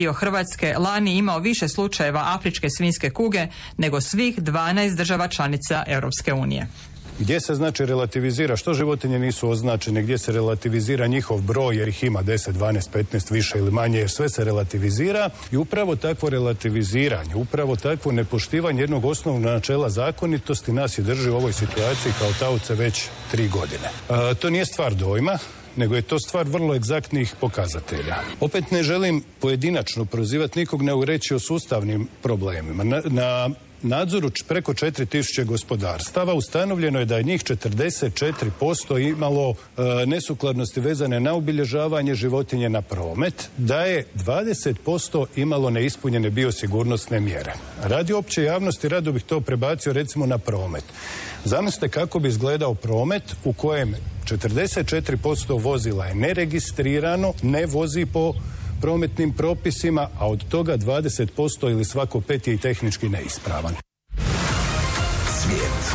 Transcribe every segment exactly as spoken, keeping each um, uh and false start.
Dio Hrvatske lani imao više slučajeva afričke svinjske kuge nego svih dvanaest država članica Europske unije. Gdje se znači relativizira što životinje nisu označene, gdje se relativizira njihov broj jer ih ima deset, dvanaest, petnaest više ili manje, jer sve se relativizira i upravo takvo relativiziranje, upravo takvo nepoštivanje jednog osnovnog načela zakonitosti nas i drži u ovoj situaciji kao taoce već tri godine. A, to nije stvar dojma, nego je to stvar vrlo egzaktnih pokazatelja. Opet ne želim pojedinačno prozivati nikog, nego reći o sustavnim problemima. Na, na nadzoru preko četiri tisuće gospodarstava ustanovljeno je da je njih četrdeset četiri posto imalo e, nesukladnosti vezane na obilježavanje životinje na promet, da je dvadeset posto imalo neispunjene biosigurnosne mjere. Radi opće javnosti rado bih to prebacio recimo na promet. Zamislite kako bi izgledao promet u kojem četrdeset četiri posto vozila je neregistrirano, ne vozi po prometnim propisima, a od toga dvadeset posto ili svako pet je i tehnički neispravan. Svijet.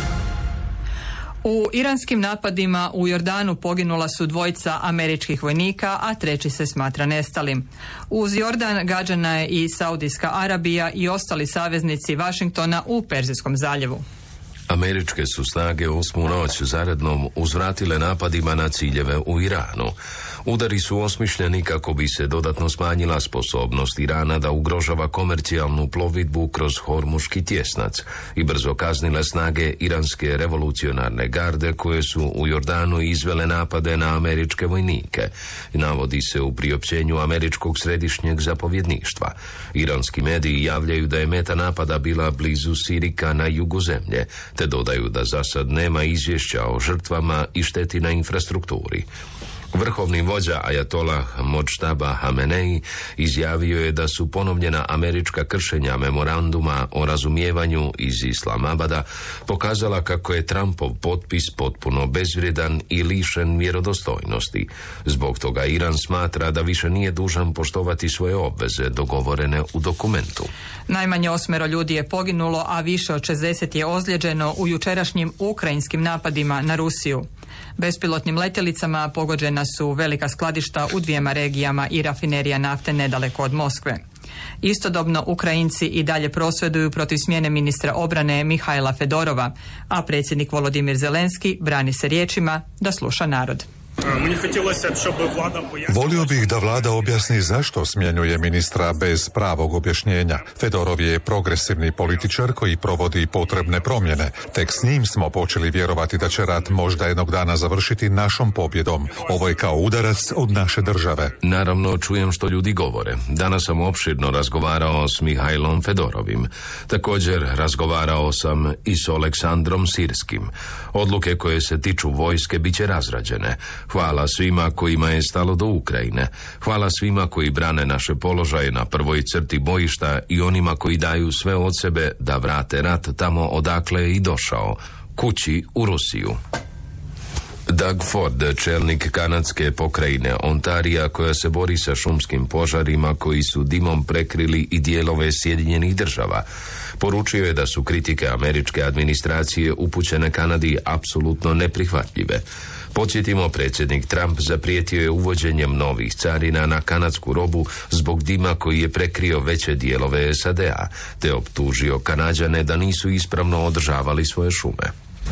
U iranskim napadima u Jordanu poginula su dvojica američkih vojnika, a treći se smatra nestalim. Uz Jordan gađana je i Saudijska Arabija i ostali saveznici Vašingtona u Perzijskom zaljevu. Američke su snage osmu noć zarednom uzvratile napadima na ciljeve u Iranu. Udari su osmišljeni kako bi se dodatno smanjila sposobnost Irana da ugrožava komercijalnu plovidbu kroz Hormuški tjesnac i brzo kaznile snage iranske revolucionarne garde koje su u Jordanu izvele napade na američke vojnike. Navodi se u priopćenju američkog središnjeg zapovjedništva. Iranski mediji javljaju da je meta napada bila blizu Sirika na jugu zemlje, te dodaju da za sad nema izvješća o žrtvama i šteti na infrastrukturi. Vrhovni vođa Ajatolah Modžtaba Hamenei izjavio je da su ponovljena američka kršenja memoranduma o razumijevanju iz Islamabada pokazala kako je Trumpov potpis potpuno bezvrijedan i lišen vjerodostojnosti. Zbog toga Iran smatra da više nije dužan poštovati svoje obveze dogovorene u dokumentu. Najmanje osmero ljudi je poginulo, a više od šezdeset je ozlijeđeno u jučerašnjim ukrajinskim napadima na Rusiju. Bespilotnim letjelicama pogođena su velika skladišta u dvijema regijama i rafinerija nafte nedaleko od Moskve. Istodobno Ukrajinci i dalje prosvjeduju protiv smjene ministra obrane Mihajla Fedorova, a predsjednik Volodimir Zelenski brani se riječima da sluša narod. Volio bih da vlada objasni zašto smjenjuje ministra bez pravog objašnjenja. Fedorov je progresivni političar koji provodi potrebne promjene. Tek s njim smo počeli vjerovati da će rat možda jednog dana završiti našom pobjedom. Ovo je kao udarac od naše države. Naravno, čujem što ljudi govore. Danas sam opširno razgovarao s Mihajlom Fedorovim. Također razgovarao sam i s Aleksandrom Sirskim. Odluke koje se tiču vojske bit će razrađene. Hvala svima kojima je stalo do Ukrajine. Hvala svima koji brane naše položaje na prvoj crti bojišta i onima koji daju sve od sebe da vrate rat tamo odakle je i došao, kući u Rusiju. Doug Ford, čelnik kanadske pokrajine Ontarija koja se bori sa šumskim požarima koji su dimom prekrili i dijelove Sjedinjenih država, poručio je da su kritike američke administracije upućene Kanadi apsolutno neprihvatljive. Podsjetimo, predsjednik Trump zaprijetio je uvođenjem novih carina na kanadsku robu zbog dima koji je prekrio veće dijelove S A D-a, te optužio Kanađane da nisu ispravno održavali svoje šume.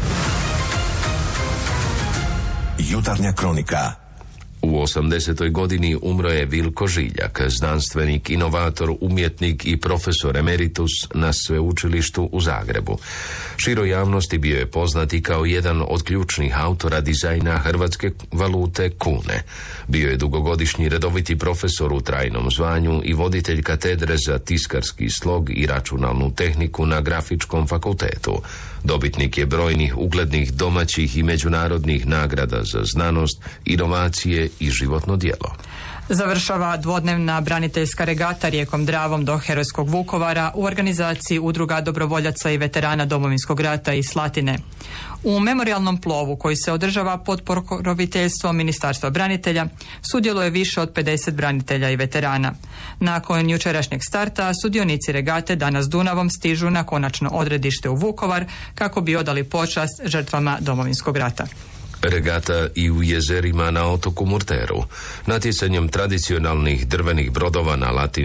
Jutarnja kronika. U osamdesetoj godini umro je Vilko Žiljak, znanstvenik, inovator, umjetnik i profesor emeritus na sveučilištu u Zagrebu. Široj javnosti bio je poznat i kao jedan od ključnih autora dizajna hrvatske valute kune. Bio je dugogodišnji redoviti profesor u trajnom zvanju i voditelj katedre za tiskarski slog i računalnu tehniku na Grafičkom fakultetu. Dobitnik je brojnih uglednih domaćih i međunarodnih nagrada za znanost, inovacije i životno djelo. Završava dvodnevna braniteljska regata rijekom Dravom do herojskog Vukovara u organizaciji Udruga dobrovoljaca i veterana Domovinskog rata iz Slatine. U memorijalnom plovu koji se održava pod pokroviteljstvom Ministarstva branitelja sudjeluje više od pedeset branitelja i veterana. Nakon jučerašnjeg starta sudionici regate danas Dunavom stižu na konačno odredište u Vukovar kako bi odali počast žrtvama Domovinskog rata. Regata i u jezerima na otoku Murteru. Natjecanjem tradicionalnih drvenih brodova na